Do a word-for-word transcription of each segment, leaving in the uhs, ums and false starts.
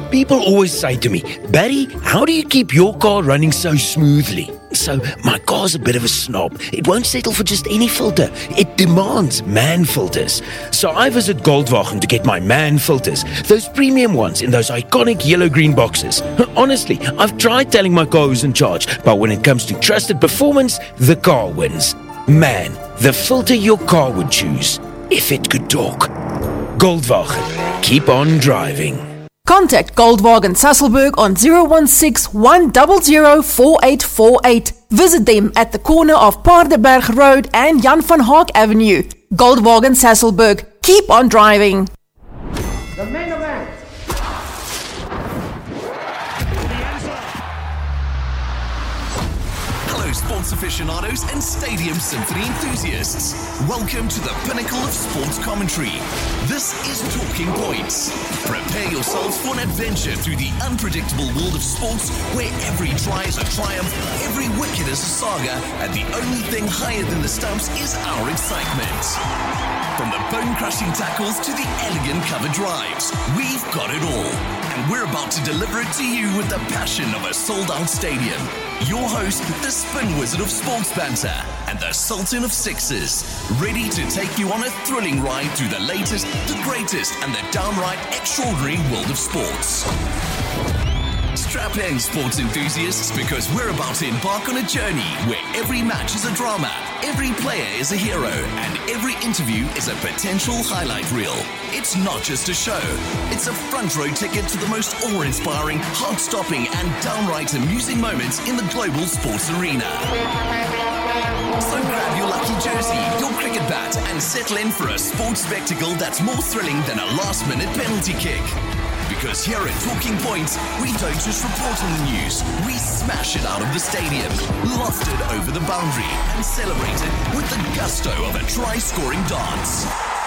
People always say to me, Barry, how do you keep your car running so smoothly? So, my car's a bit of a snob. It won't settle for just any filter. It demands MAN filters. So I visit Goldwagen to get my MAN filters. Those premium ones in those iconic yellow-green boxes. Honestly, I've tried telling my car who's in charge, but when it comes to trusted performance, the car wins. MAN, the filter your car would choose, if it could talk. Goldwagen, keep on driving. Contact Goldwagen Sasolburg on zero one six, one zero zero, four eight four eight. Visit them at the corner of Paardeberg Road and Jan van Haak Avenue. Goldwagen Sasolburg. Keep on driving. The main event. Hello, sports aficionados and Stadium Symphony enthusiasts. Welcome to the pinnacle of sports commentary. This is Talking Points. Prepare yourselves for an adventure through the unpredictable world of sports, where every try is a triumph, every wicket is a saga, and the only thing higher than the stumps is our excitement. From the bone-crushing tackles to the elegant cover drives, we've got it all. And we're about to deliver it to you with the passion of a sold-out stadium. Your host, the spin wizard of sports banter, and the sultan of sixes, ready to take you on a thrilling ride through the latest, the greatest, and the downright extraordinary world of sports. Strap in, sports enthusiasts, because we're about to embark on a journey where every match is a drama, every player is a hero, and every interview is a potential highlight reel. It's not just a show, it's a front row ticket to the most awe-inspiring, heart-stopping, and downright amusing moments in the global sports arena. So grab your lucky jersey, your cricket bat, and settle in for a sports spectacle that's more thrilling than a last-minute penalty kick. Because here at Talking Points, we don't just report on the news, we smash it out of the stadium, loft it over the boundary, and celebrate it with the gusto of a try-scoring dance.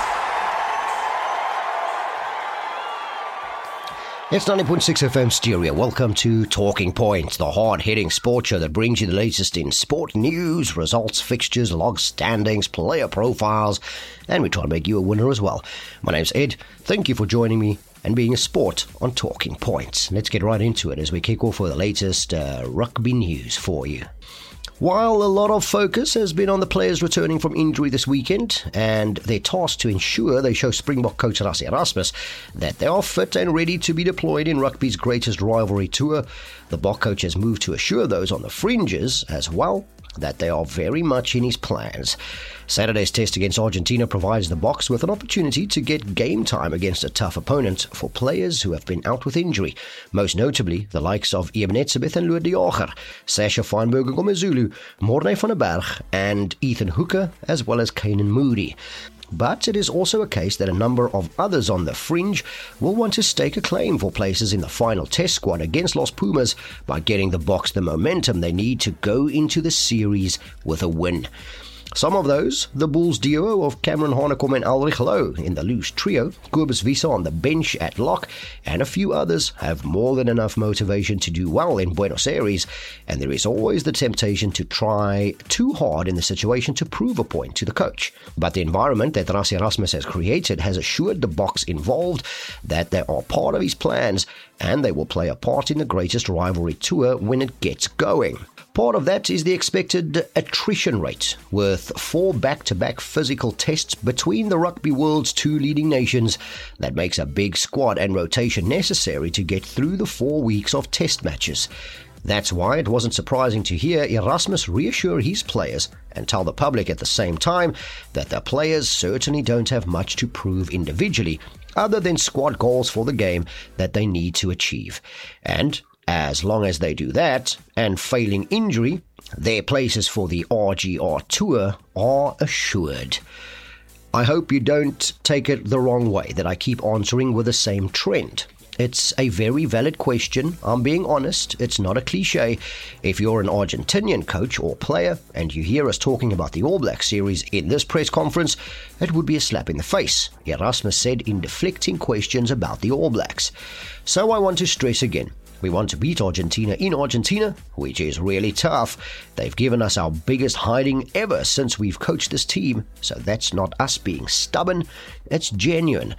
It's ninety point six F M Stereo. Welcome to Talking Points, the hard-hitting sports show that brings you the latest in sport news, results, fixtures, log standings, player profiles, and we try to make you a winner as well. My name's Ed. Thank you for joining me and being a sport on Talking Points. Let's get right into it as we kick off with the latest uh, rugby news for you. While a lot of focus has been on the players returning from injury this weekend and their task to ensure they show Springbok coach Rassie Erasmus that they are fit and ready to be deployed in rugby's greatest rivalry tour, the Bok coach has moved to assure those on the fringes as well that they are very much in his plans. Saturday's test against Argentina provides the Boks with an opportunity to get game time against a tough opponent for players who have been out with injury, most notably the likes of Eben Etzebeth and Lood de Jager, Sasha Feinberg-Ngomezulu, Morne van der Berg, and Ethan Hooker, as well as Kanan Moody. But it is also a case that a number of others on the fringe will want to stake a claim for places in the final test squad against Los Pumas by getting the Boks the momentum they need to go into the series with a win. Some of those, the Bulls duo of Cameron Hanekom and Ulrich Louw in the loose trio, Kobus Wiese on the bench at lock, and a few others have more than enough motivation to do well in Buenos Aires, and there is always the temptation to try too hard in the situation to prove a point to the coach. But the environment that Rassie Erasmus has created has assured the Boks involved that they are part of his plans, and they will play a part in the greatest rivalry tour when it gets going. Part of that is the expected attrition rate, with four back-to-back physical tests between the rugby world's two leading nations. That makes a big squad and rotation necessary to get through the four weeks of test matches. That's why it wasn't surprising to hear Erasmus reassure his players and tell the public at the same time that the players certainly don't have much to prove individually, other than squad goals for the game that they need to achieve. And as long as they do that, and failing injury, their places for the R G R Tour are assured. I hope you don't take it the wrong way that I keep answering with the same trend. It's a very valid question. I'm being honest. It's not a cliche. If you're an Argentinian coach or player and you hear us talking about the All Blacks series in this press conference, it would be a slap in the face, Erasmus said in deflecting questions about the All Blacks. So I want to stress again. We want to beat Argentina in Argentina, which is really tough. They've given us our biggest hiding ever since we've coached this team, so that's not us being stubborn, it's genuine.